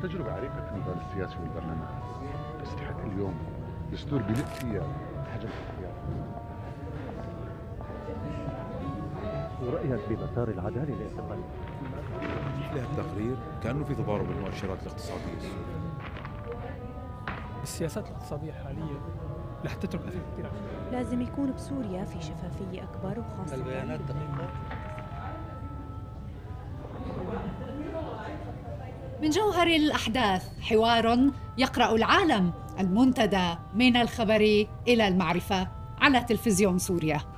تجربة عريقة في الميدان السياسي والبرلماني، بس لحد اليوم دستور بلد فيها حجم الاختيار. ورأيك بمسار العدالة الاعتقالية؟ مثل التقرير كأنه في تضارب بالمؤشرات الاقتصادية السورية. السياسات الاقتصادية الحالية رح تترك أثر كثير. لازم يكون بسوريا في شفافية أكبر، وخاصة البيانات دقيقة. من جوهر الأحداث حوار يقرأ العالم، المنتدى من الخبر إلى المعرفة على تلفزيون سوريا.